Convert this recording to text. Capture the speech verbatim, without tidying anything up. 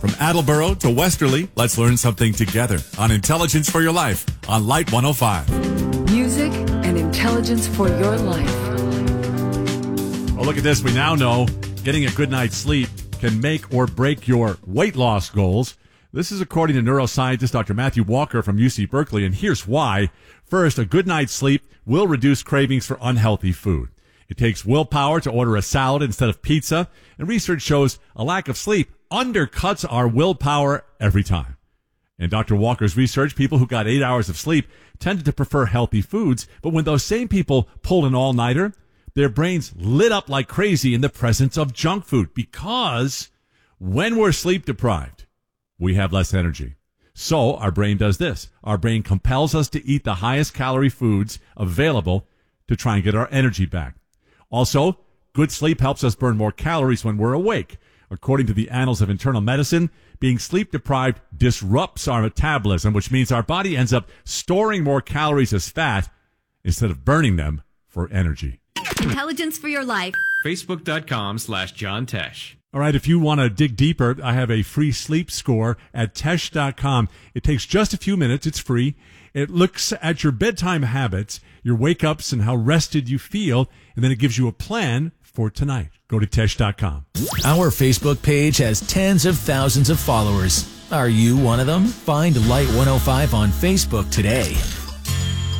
From Attleboro to Westerly, let's learn something together on Intelligence for Your Life on Light one oh five. Music and intelligence for your life. Oh, look at this. We now know getting a good night's sleep can make or break your weight loss goals. This is according to neuroscientist Doctor Matthew Walker from U C Berkeley, and here's why. First, a good night's sleep will reduce cravings for unhealthy food. It takes willpower to order a salad instead of pizza, and research shows a lack of sleep undercuts our willpower every time. In Doctor Walker's research, people who got eight hours of sleep tended to prefer healthy foods, but when those same people pulled an all-nighter, their brains lit up like crazy in the presence of junk food, because when we're sleep deprived, we have less energy. So our brain does this. Our brain compels us to eat the highest calorie foods available to try and get our energy back. Also, good sleep helps us burn more calories when we're awake. According to the Annals of Internal Medicine, being sleep deprived disrupts our metabolism, which means our body ends up storing more calories as fat instead of burning them for energy. Intelligence for Your Life. Facebook.com slash John Tesh. All right, if you want to dig deeper, I have a free sleep score at Tesh dot com. It takes just a few minutes. It's free. It looks at your bedtime habits, your wake-ups, and how rested you feel, and then it gives you a plan for tonight. Go to Tesh dot com. Our Facebook page has tens of thousands of followers. Are you one of them? Find Light one oh five on Facebook today.